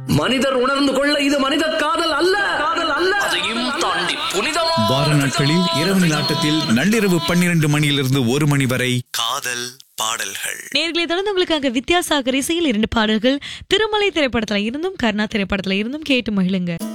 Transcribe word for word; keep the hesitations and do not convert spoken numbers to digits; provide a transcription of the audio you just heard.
மனிதர் உணர்ந்து கொள்ள இது மனித காதல் அல்ல, காதல் அல்ல. அதையும் தாண்டி புனிதமான வார நாட்களில் இரவு நாட்டத்தில் நள்ளிரவு பன்னிரண்டு மணியிலிருந்து ஒரு மணி வரை காதல் பாடல்கள். நேர்களை தொடர்ந்து உங்களுக்காக வித்யாசாகர் இசையில் இரண்டு பாடல்கள் திருமலை திரைப்படத்துல இருந்தும் கர்ணா திரைப்படத்துல இருந்தும் கேட்டு மகிழுங்க.